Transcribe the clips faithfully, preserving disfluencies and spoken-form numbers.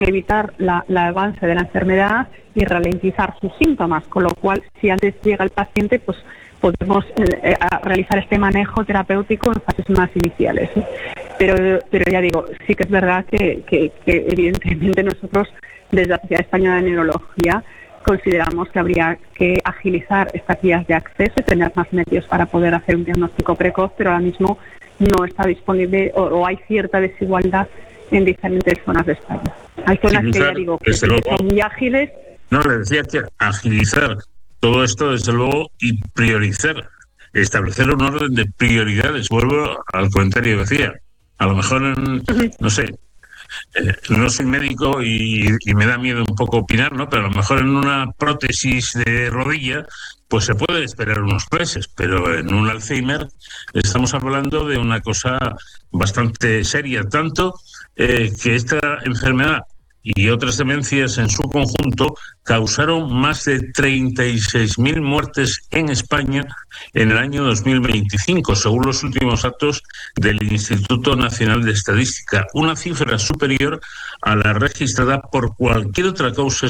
evitar la, la avance de la enfermedad y ralentizar sus síntomas, con lo cual, si antes llega el paciente, pues podemos eh, realizar este manejo terapéutico en fases más iniciales. ¿eh? Pero, pero ya digo, sí que es verdad que, que, que evidentemente nosotros, desde la Sociedad Española de Neurología, consideramos que habría que agilizar estas vías de acceso y tener más medios para poder hacer un diagnóstico precoz, pero ahora mismo no está disponible o, o hay cierta desigualdad en diferentes zonas de España. Hay zonas que ya digo que son muy ágiles. No, le decía que agilizar todo esto, desde luego, y priorizar, establecer un orden de prioridades. Vuelvo al comentario que decía. A lo mejor, en, no sé, eh, no soy médico y, y me da miedo un poco opinar, ¿no? Pero a lo mejor en una prótesis de rodilla, pues se puede esperar unos meses, pero en un Alzheimer estamos hablando de una cosa bastante seria, tanto eh, que esta enfermedad y otras demencias en su conjunto causaron más de treinta y seis mil muertes en España en el año dos mil veinticinco, según los últimos datos del Instituto Nacional de Estadística, una cifra superior a la registrada por cualquier otra causa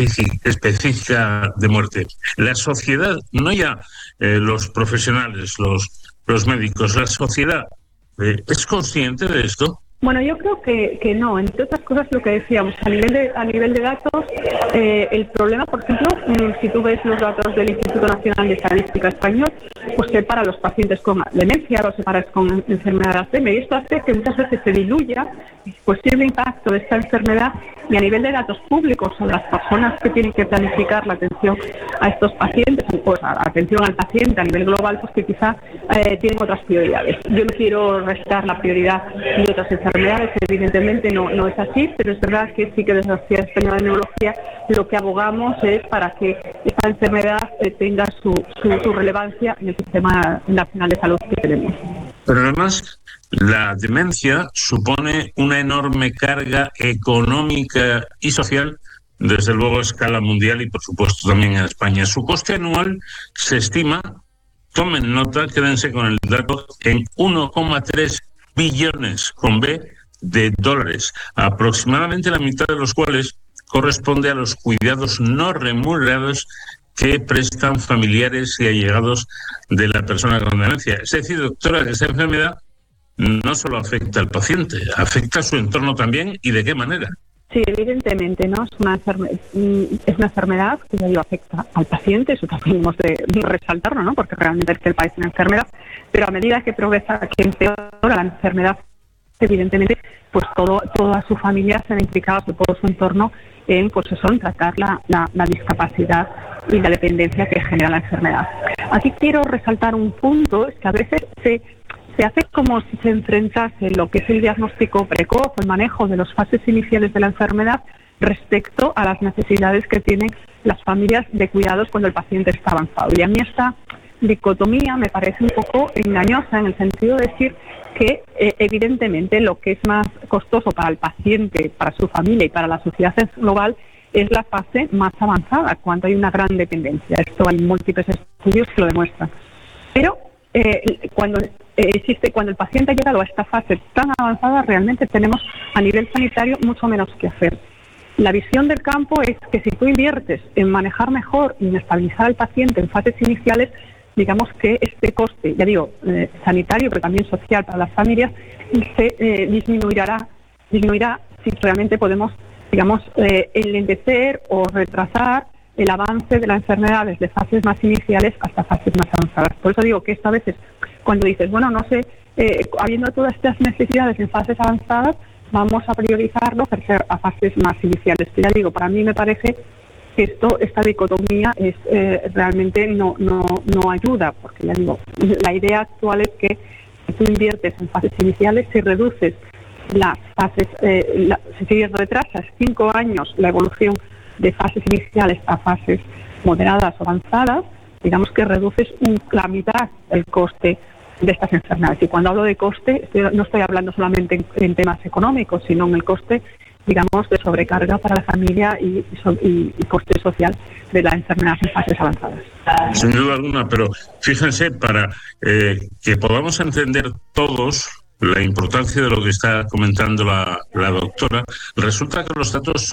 específica de muerte. La sociedad, no ya eh, los profesionales, los, los médicos, la sociedad, eh, ¿es consciente de esto? Bueno, yo creo que, que no. Entre otras cosas, lo que decíamos, a nivel de, a nivel de datos, eh, el problema, por ejemplo, si tú ves los datos del Instituto Nacional de Estadística Español, pues separa a los pacientes con demencia, los separas con enfermedad de Alzheimer, y esto hace que muchas veces se diluya el posible impacto de esta enfermedad, y a nivel de datos públicos sobre las personas que tienen que planificar la atención a estos pacientes, pues a atención al paciente a nivel global, pues que quizá eh, tienen otras prioridades. Yo no quiero restar la prioridad de otras enfermedades, evidentemente no, no es así, pero es verdad que sí que desde la Sociedad Española de Neurología lo que abogamos es para que esta enfermedad eh, tenga su, su, su relevancia en el Sistema Nacional de Salud que tenemos. Pero además, la demencia supone una enorme carga económica y social, desde luego a escala mundial y por supuesto también en España. Su coste anual se estima, tomen nota, quédense con el dato, en uno coma tres billones con B de dólares, aproximadamente la mitad de los cuales corresponde a los cuidados no remunerados que prestan familiares y allegados de la persona con demencia. Es decir, doctora, que esta enfermedad no solo afecta al paciente, afecta a su entorno también, ¿y de qué manera? Sí, evidentemente, ¿no? Es una, enferme- es una enfermedad que ya digo afecta al paciente, eso también hemos de resaltarlo, ¿no? Porque realmente es que el país es una enfermedad, pero a medida que progresa, que empeora la enfermedad, evidentemente, pues todo, toda su familia se ve implicada, todo su entorno, en, pues eso, en tratar la, la, la discapacidad y la dependencia que genera la enfermedad. Aquí quiero resaltar un punto, es que a veces se, se hace como si se enfrentase lo que es el diagnóstico precoz, el manejo de las fases iniciales de la enfermedad respecto a las necesidades que tienen las familias de cuidados cuando el paciente está avanzado. Y a mí esta dicotomía me parece un poco engañosa en el sentido de decir que eh, evidentemente lo que es más costoso para el paciente, para su familia y para la sociedad global es la fase más avanzada, cuando hay una gran dependencia. Esto hay múltiples estudios que lo demuestran. Pero eh, cuando eh, existe, cuando el paciente ha llegado a esta fase tan avanzada, realmente tenemos a nivel sanitario mucho menos que hacer. La visión del campo es que si tú inviertes en manejar mejor y en estabilizar al paciente en fases iniciales, digamos que este coste, ya digo, eh, sanitario, pero también social para las familias, se eh, disminuirá, disminuirá si realmente podemos, digamos, eh, enlentecer o retrasar el avance de la enfermedad desde fases más iniciales hasta fases más avanzadas. Por eso digo que esto a veces, cuando dices, bueno, no sé, eh, habiendo todas estas necesidades en fases avanzadas, vamos a priorizarlo a fases más iniciales. Que ya digo, para mí me parece que esto, esta dicotomía es eh, realmente no, no, no ayuda, porque ya digo, la idea actual es que si tú inviertes en fases iniciales, si reduces las fases, eh, la, si retrasas cinco años la evolución de fases iniciales a fases moderadas o avanzadas, digamos que reduces un, la mitad el coste de estas enfermedades. Y cuando hablo de coste, estoy, no estoy hablando solamente en, en temas económicos, sino en el coste, digamos, de sobrecarga para la familia y, y, y coste social de la enfermedad en fases avanzadas. Sin duda alguna, pero fíjense, para eh, que podamos entender todos la importancia de lo que está comentando la, la doctora, resulta que los datos